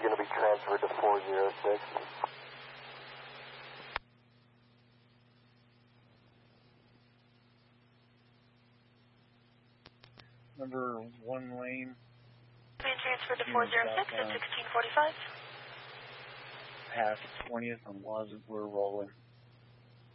going to be transferred to 406. Number 1 lane. Being transferred to 406 at 1645. Past 20th on Wazoo, we're rolling.